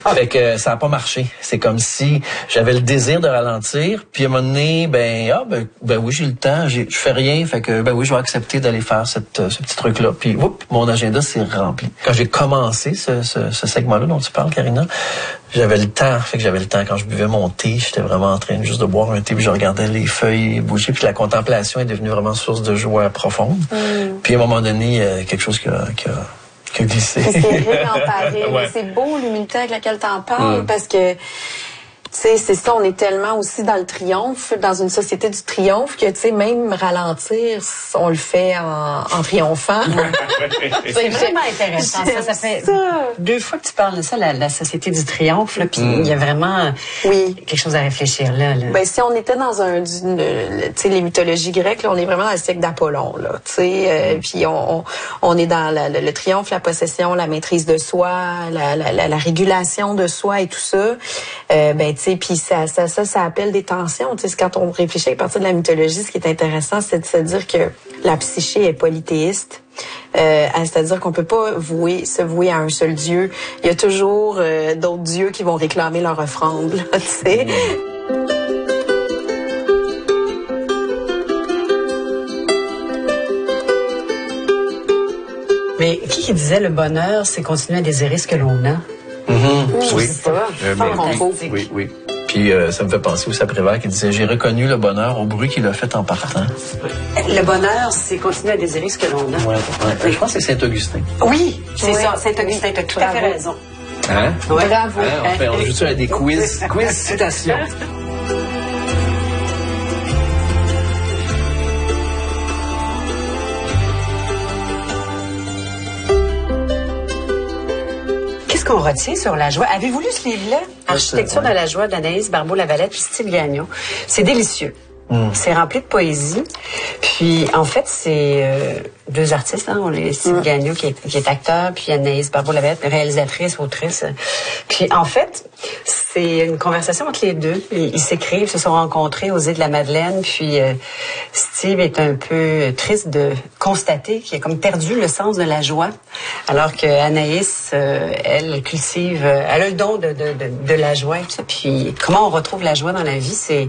Fait que ça a pas marché. C'est comme si j'avais le désir de ralentir, puis à un moment donné, ben oui, j'ai le temps, je fais rien, fait que ben oui, je vais accepter d'aller faire ce petit truc-là. Puis mon agenda s'est rempli. Quand j'ai commencé ce segment-là dont tu parles, Karina, j'avais le temps. Fait que j'avais le temps quand je buvais mon thé, j'étais vraiment en train juste de boire un thé, puis je regardais les feuilles bouger, puis la contemplation est devenue vraiment source de joie profonde. Puis à un moment donné, quelque chose qui a glissé. C'est réemparé. Ouais. C'est beau l'humilité avec laquelle t'en parles parce que tu sais, c'est ça, on est tellement aussi dans le triomphe, dans une société du triomphe, que tu sais, même ralentir, on le fait en triomphant. C'est vraiment intéressant. Ça fait 2 fois que tu parles de ça, la société du triomphe, là, puis il y a vraiment quelque chose à réfléchir là. Ben, si on était dans tu sais, les mythologies grecques, là, on est vraiment dans le siècle d'Apollon, là, tu sais, puis on est dans le triomphe, la possession, la maîtrise de soi, la régulation de soi et tout ça. Ben, tu sais, puis ça appelle des tensions. Tu sais, quand on réfléchit à partir de la mythologie, ce qui est intéressant, c'est de se dire que la psyché est polythéiste. C'est-à-dire qu'on peut pas se vouer à un seul dieu. Il y a toujours d'autres dieux qui vont réclamer leur offrande, là, tu sais. Mais qui disait le bonheur, c'est continuer à désirer ce que l'on a? Oui. C'est ça. Oui. Puis ça me fait penser aussi à Prévert qui disait « J'ai reconnu le bonheur au bruit qu'il a fait en partant. » Le bonheur, c'est continuer à désirer ce que l'on a. Ouais. Je pense que c'est Saint-Augustin. Oui, c'est ça. Saint-Augustin, t'as tout à fait raison. Hein? Ouais. Bravo. On joue-tu à des quiz citations? Qu'est-ce qu'on retient sur la joie? Avez-vous lu ce livre-là? Architecture de la joie d'Anaïs Barbeau-Lavalette puis Steve Gagnon. C'est délicieux. C'est rempli de poésie. Puis, en fait, c'est 2 artistes. Hein, Steve Gagnon qui est acteur, puis Anaïs Barbeau-Lavalette, réalisatrice, autrice. Puis, en fait, c'est une conversation entre les deux. Ils s'écrivent, se sont rencontrés aux îles de la Madeleine. Puis, Steve est un peu triste de constater qu'il a comme perdu le sens de la joie. Alors que Anaïs, elle cultive, elle a le don de la joie. Et tout ça. Puis, comment on retrouve la joie dans la vie, c'est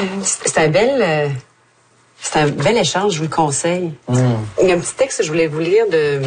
un bel échange, je vous le conseille. Il y a un petit texte que je voulais vous lire de...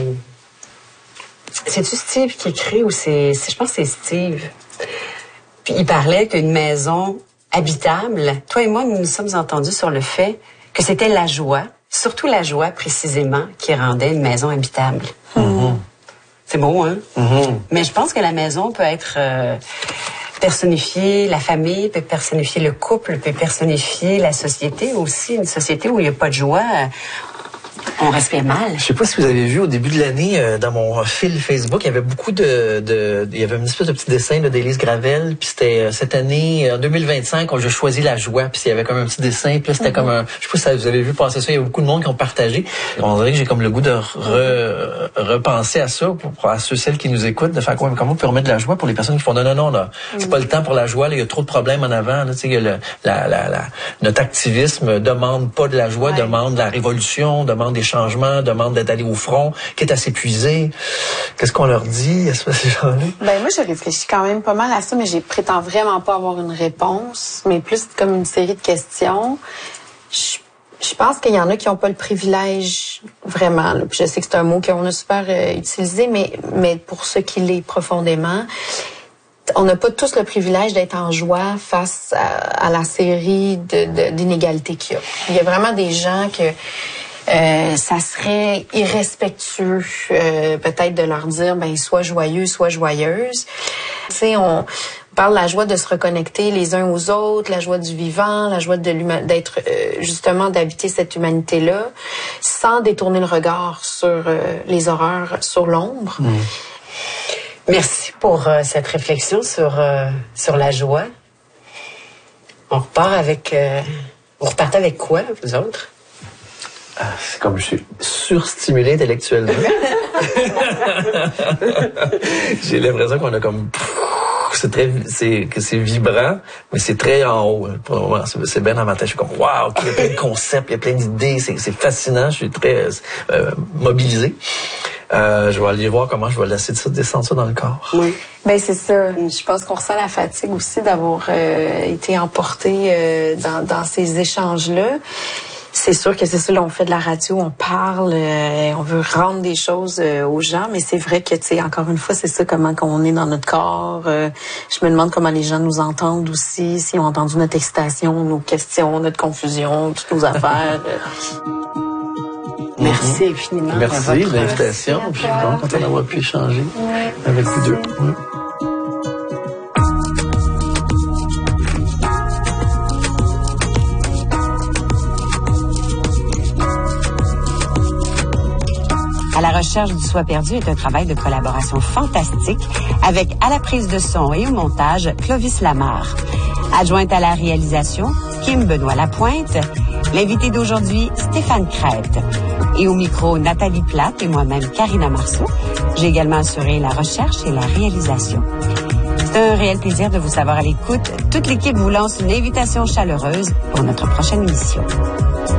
C'est-tu Steve qui écrit ou je pense que c'est Steve. Puis il parlait qu'une maison habitable, toi et moi, nous nous sommes entendus sur le fait que c'était la joie, surtout la joie précisément, qui rendait une maison habitable. C'est beau, hein? Mais je pense que la maison peut être... personnifier la famille, peut personnifier le couple, peut personnifier la société aussi. Une société où il n'y a pas de joie, on respire mal. Je sais pas si vous avez vu au début de l'année, dans mon fil Facebook, il y avait beaucoup il y avait une espèce de petit dessin d'Élise Gravel, puis c'était cette année, en 2025, j'ai choisi la joie, puis il y avait comme un petit dessin, puis là, c'était comme un, je sais pas si vous avez vu passer ça, il y a beaucoup de monde qui ont partagé. On dirait que j'ai comme le goût de repenser à ça, pour celles qui nous écoutent, de faire quoi, comment on peut remettre de la joie pour les personnes qui font non, là, c'est pas le temps pour la joie, là, il y a trop de problèmes en avant, là, tu sais, notre activisme demande pas de la joie, demande de la révolution, demande des changements, demande d'être allé au front, quitte à s'épuiser. Qu'est-ce qu'on leur dit à ces gens-là? Ben, moi, je réfléchis quand même pas mal à ça, mais je prétends vraiment pas avoir une réponse, mais plus comme une série de questions. Je pense qu'il y en a qui n'ont pas le privilège, vraiment. Là. Puis je sais que c'est un mot qu'on a super utilisé, mais pour ceux qui l'est profondément, on n'a pas tous le privilège d'être en joie face à la série d'inégalités qu'il y a. Il y a vraiment des gens que ça serait irrespectueux peut-être de leur dire ben sois joyeux, sois joyeuse. Tu sais, on parle de la joie de se reconnecter les uns aux autres, la joie du vivant, la joie d'être justement d'habiter cette humanité-là, sans détourner le regard sur les horreurs, sur l'ombre. Merci pour cette réflexion sur la joie. On repart avec vous repartez avec quoi, vous autres? C'est comme je suis surstimulé intellectuellement. J'ai l'impression qu'on a comme... c'est vibrant, mais c'est très en haut. Pour le moment, c'est bien dans ma tête. Je suis comme, waouh, il y a plein de concepts, il y a plein d'idées, c'est fascinant. Je suis très mobilisé. je vais aller voir comment je vais laisser ça descendre ça dans le corps. Oui. Ben c'est ça. Je pense qu'on ressent la fatigue aussi d'avoir été emporté dans ces échanges-là. C'est sûr que c'est ça, là, on fait de la radio, on parle, on veut rendre des choses aux gens, mais c'est vrai que, tu sais, encore une fois, c'est ça, comment qu'on est dans notre corps. Je me demande comment les gens nous entendent aussi, s'ils ont entendu notre excitation, nos questions, notre confusion, toutes nos affaires. Merci infiniment. Merci de l'invitation. Je suis content d'avoir pu échanger avec vous deux. Ouais. À la recherche du soi perdu est un travail de collaboration fantastique avec à la prise de son et au montage Clovis Lamarre. Adjointe à la réalisation, Kim Benoît-Lapointe. L'invité d'aujourd'hui, Stéphane Crête. Et au micro, Nathalie Plate et moi-même, Karina Marceau. J'ai également assuré la recherche et la réalisation. C'est un réel plaisir de vous savoir à l'écoute. Toute l'équipe vous lance une invitation chaleureuse pour notre prochaine émission.